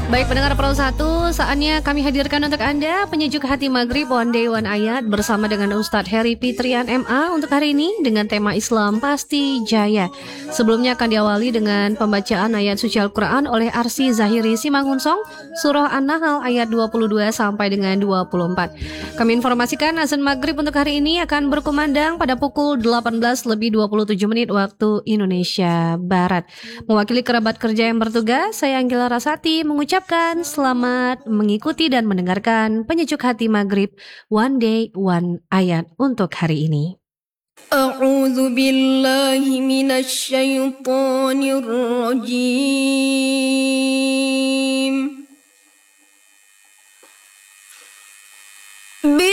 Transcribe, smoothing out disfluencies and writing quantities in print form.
Baik pendengar Pro 1, saatnya kami hadirkan untuk Anda penyejuk hati Maghrib One Day One Ayat bersama dengan Ustadz Heri Fitrian MA untuk hari ini dengan tema Islam Pasti Jaya. Sebelumnya akan diawali dengan pembacaan ayat suci Al-Quran oleh Arsi Zahiri Simangunsong, Surah An-Nahl ayat 22 sampai dengan 24. Kami informasikan azan Maghrib untuk hari ini akan berkumandang pada pukul 18:27 waktu Indonesia Barat. Mewakili kerabat kerja yang bertugas, saya Anggela Rasati mengucapkan selamat mengikuti dan mendengarkan penyejuk hati Maghrib One Day One Ayat untuk hari ini. A'udzu billahi minasy syaithanir rajim.